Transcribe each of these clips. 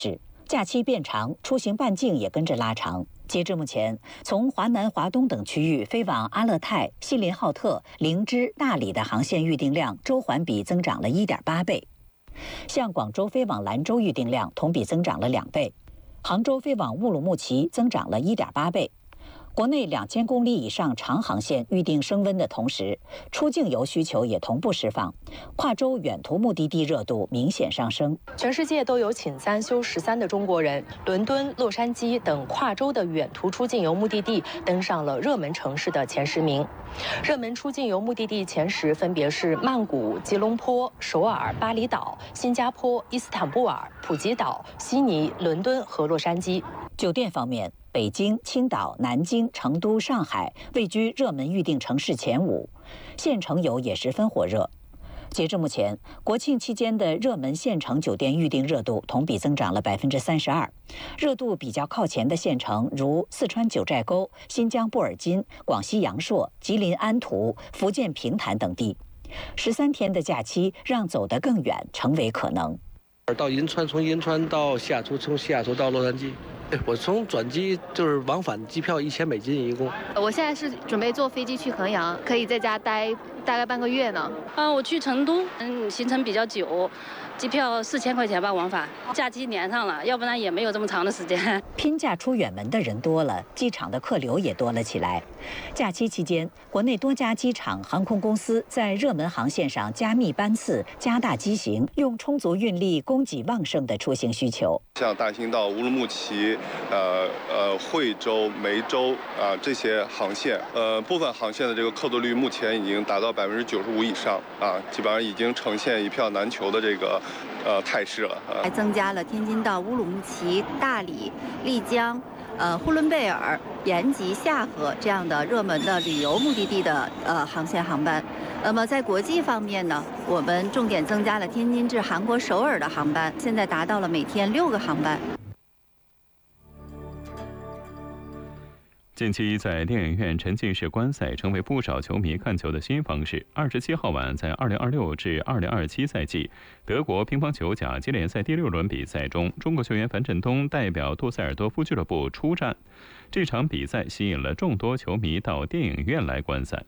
假期变长，出行半径也跟着拉长。截至目前，从华南、华东等区域飞往阿勒泰、锡林浩特、林芝、大理的航线预订量周环比增长了1.8倍。向广州飞往兰州预订量同比增长了2倍，杭州飞往乌鲁木齐增长了1.8倍。国内2000公里以上长航线预订升温的同时，出境游需求也同步释放，跨洲远途目的地热度明显上升。 全世界都有请3休13的中国人，伦敦、洛杉矶等跨洲的远途出境游目的地登上了热门城市的前10名。热门出境游目的地前10分别是曼谷、吉隆坡、首尔、巴厘岛、新加坡、伊斯坦布尔、普吉岛、悉尼、伦敦和洛杉矶。 酒店方面，北京、青岛、南京、成都、上海位居热门预订城市前5，县城游也十分火热。截至目前，国庆期间的热门县城酒店预订热度同比增长了32%，热度比较靠前的县城如四川九寨沟、新疆布尔津、广西阳朔、吉林安图、福建平潭等地。13天的假期让走得更远成为可能。 到银川，从银川到西雅图，从西雅图到洛杉矶。我从转机就是往返机票$1000一共。 我现在是准备坐飞机去衡阳，可以在家待大概半个月呢。 我去成都，行程比较久，机票4000块钱吧往返。假期连上了，要不然也没有这么长的时间。 拼假出远门的人多了，机场的客流也多了起来。假期期间，国内多家机场、航空公司在热门航线上加密班次、加大机型，用充足运力供给旺盛的出行需求。 像大兴到乌鲁木齐、惠州、梅州这些航线，部分航线的这个客座率目前已经达到95%以上基本上已经呈现一票难求的这个态势了。 还增加了天津到乌鲁木齐、大理、丽江、呼伦贝尔、延吉、夏河这样的热门的旅游目的地的航线航班。那么在国际方面呢，我们重点增加了天津至韩国首尔的航班，现在达到了每天6个航班。 近期在电影院沉浸式观赛成为不少球迷看球的新方式。27号晚，在2026至2027赛季德国乒乓球甲级联赛第6轮比赛中，中国球员樊振东代表杜塞尔多夫俱乐部出战。这场比赛吸引了众多球迷到电影院来观赛。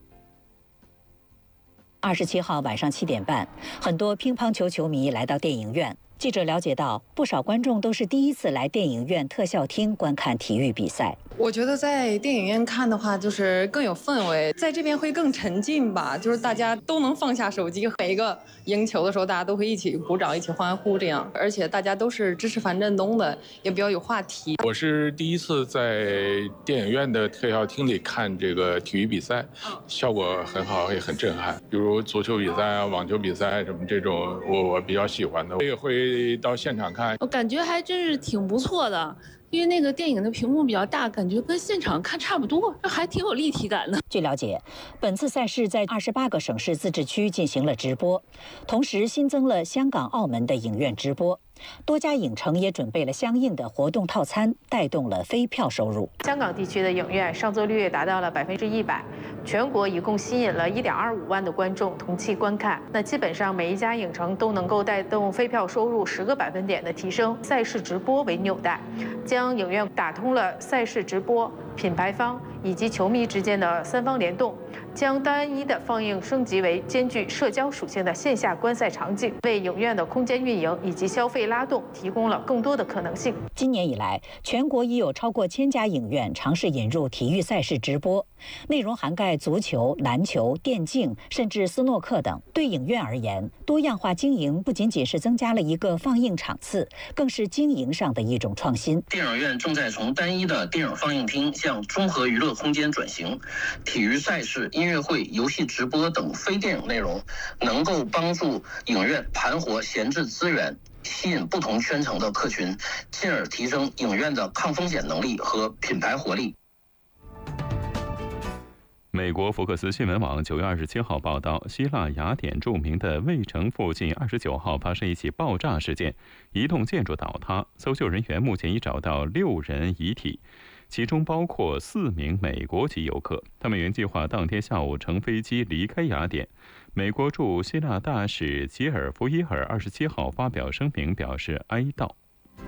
27号晚上7点半，很多乒乓球球迷来到电影院。记者了解到，不少观众都是第一次来电影院特效厅观看体育比赛。 我觉得在电影院看的话，就是更有氛围，在这边会更沉浸吧，就是大家都能放下手机，每一个赢球的时候，大家都会一起鼓掌、一起欢呼这样，而且大家都是支持樊振东的，也比较有话题。 我是第一次在电影院的特效厅里看这个体育比赛，效果很好，也很震撼。比如足球比赛、网球比赛什么这种，我比较喜欢的，我也会到现场看。 我感觉还真是挺不错的。因为那个电影的屏幕比较大，感觉跟现场看差不多，还挺有立体感的。 据了解，本次赛事在28个省市自治区进行了直播，同时新增了香港、澳门的影院直播。多家影城也准备了相应的活动套餐，带动了非票收入。 香港地区的影院上座率达到了100%，全国一共吸引了1.25万的观众同期观看。那基本上每一家影城都能够带动非票收入10个百分点的提升。赛事直播为纽带，将影院打通了赛事直播、品牌方以及球迷之间的3方联动，将单一的放映升级为兼具社交属性的线下观赛场景，为影院的空间运营以及消费拉动提供了更多的可能性。 今年以来，全国已有超过1000家影院尝试引入体育赛事直播，内容涵盖足球、篮球、电竞，甚至斯诺克等。对影院而言，多样化经营不仅仅是增加了一个放映场次，更是经营上的一种创新。 电影院正在从单一的电影放映厅向综合娱乐空间转型，体育赛事、音乐会、游戏直播等非电影内容，能够帮助影院盘活闲置资源，吸引不同圈层的客群，进而提升影院的抗风险能力和品牌活力。 美国福克斯新闻网9月27号报道，希腊雅典著名的卫城附近29号发生一起爆炸事件，一栋建筑倒塌，搜救人员目前已找到6人遗体，其中包括4名美国籍游客，他们原计划当天下午乘飞机离开雅典。美国驻希腊大使吉尔福伊尔27号发表声明表示哀悼。